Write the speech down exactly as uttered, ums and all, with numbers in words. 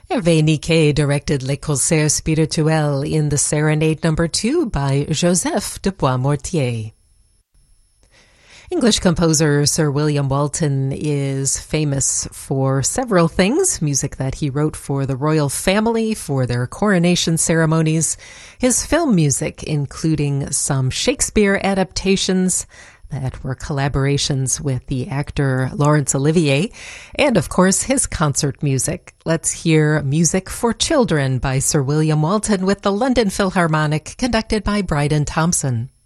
Hervé Niquet directed Les Concerts Spirituels in the Serenade Number two by Joseph de Boismortier. English composer Sir William Walton is famous for several things: music that he wrote for the royal family for their coronation ceremonies, his film music, including some Shakespeare adaptations that were collaborations with the actor Laurence Olivier, and of course his concert music. Let's hear Music for Children by Sir William Walton with the London Philharmonic, conducted by Bryden Thompson.